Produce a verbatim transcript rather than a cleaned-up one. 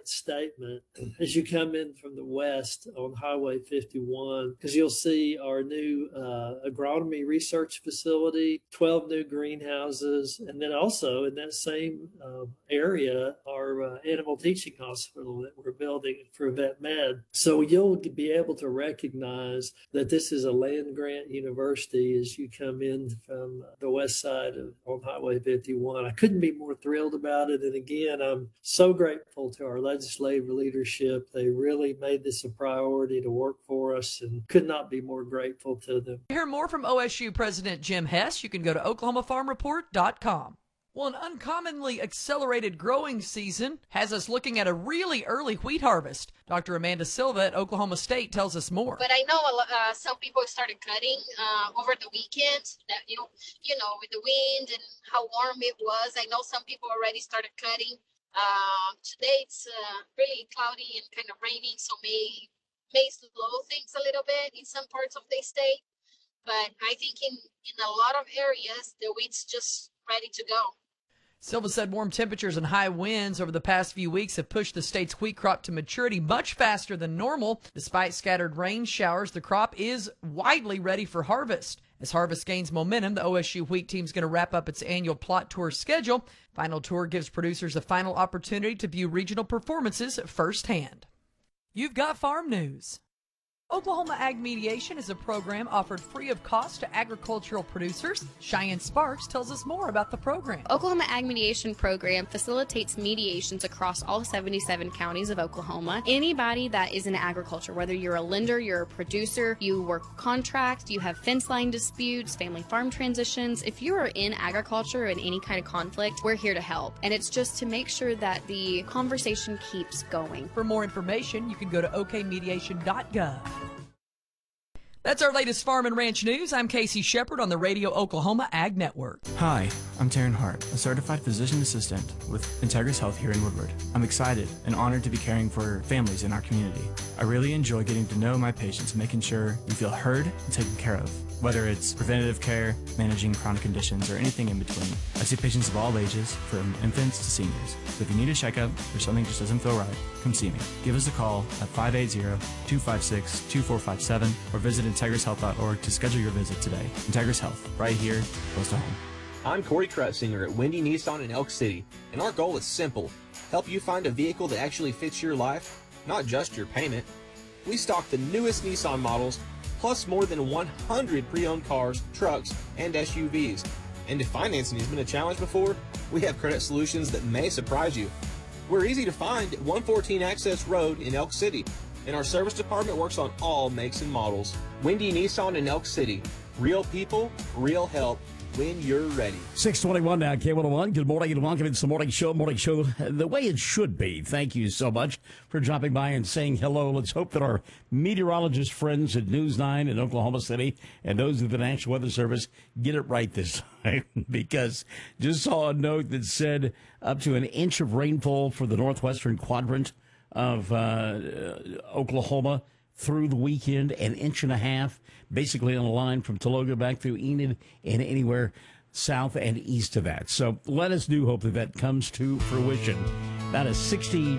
that statement as you come in from the west on Highway fifty-one, because you'll see our new uh, agronomy research facility, twelve new greenhouses, and then also in that same uh, area, our uh, animal teaching hospital that we're building for Vet Med. So you'll be able to recognize that this is a land grant university as you come in from the west side of on Highway fifty-one. I couldn't be more thrilled about it. And again, I'm so grateful to our legislative leadership. They really made this a priority to work for us and could not be more grateful to them. To hear more from O S U President Jim Hess, you can go to oklahoma farm report dot com. Well, an uncommonly accelerated growing season has us looking at a really early wheat harvest. Doctor Amanda Silva at Oklahoma State tells us more. But I know uh, some people started cutting uh, over the weekend. That you know, you know, with the wind and how warm it was, I know some people already started cutting. Uh, today it's uh, really cloudy and kind of raining, so may may slow things a little bit in some parts of the state. But I think in in a lot of areas, the wheat's just ready to go. Silva said warm temperatures and high winds over the past few weeks have pushed the state's wheat crop to maturity much faster than normal. Despite scattered rain showers, the crop is widely ready for harvest. As harvest gains momentum, the O S U wheat team is going to wrap up its annual plot tour schedule. Final tour gives producers a final opportunity to view regional performances firsthand. You've got farm news. Oklahoma Ag Mediation is a program offered free of cost to agricultural producers. Cheyenne Sparks tells us more about the program. Oklahoma Ag Mediation Program facilitates mediations across all seventy-seven counties of Oklahoma. Anybody that is in agriculture, whether you're a lender, you're a producer, you work contract, you have fence line disputes, family farm transitions, if you are in agriculture in any kind of conflict, we're here to help. And it's just to make sure that the conversation keeps going. For more information, you can go to o k mediation dot gov. That's our latest farm and ranch news. I'm Casey Shepard on the Radio Oklahoma Ag Network. Hi, I'm Taryn Hart, a certified physician assistant with Integris Health here in Woodward. I'm excited and honored to be caring for families in our community. I really enjoy getting to know my patients and making sure you feel heard and taken care of, whether it's preventative care, managing chronic conditions, or anything in between. I see patients of all ages, from infants to seniors. So if you need a checkup or something just doesn't feel right, come see me. Give us a call at five eight zero, two five six, two four five seven or visit integris health dot org to schedule your visit today. Integris Health, right here, close to home. I'm Corey Krutzinger at Wendy Nissan in Elk City, and our goal is simple. Help you find a vehicle that actually fits your life, not just your payment. We stock the newest Nissan models, plus more than one hundred pre-owned cars, trucks, and S U Vs. And if financing has been a challenge before, we have credit solutions that may surprise you. We're easy to find at one fourteen Access Road in Elk City, and our service department works on all makes and models. Wendy Nissan in Elk City. Real people, real help, when you're ready. six twenty-one now, K one oh one. Good morning and welcome. It's the morning show, morning show the way it should be. Thank you so much for dropping by and saying hello. Let's hope that our meteorologist friends at News nine in Oklahoma City and those of the National Weather Service get it right this time, because just saw a note that said up to an inch of rainfall for the northwestern quadrant of uh, Oklahoma through the weekend, an inch and a half, basically on the line from Tologa back through Enid and anywhere south and east of that. So let us do hope that that comes to fruition. About a sixty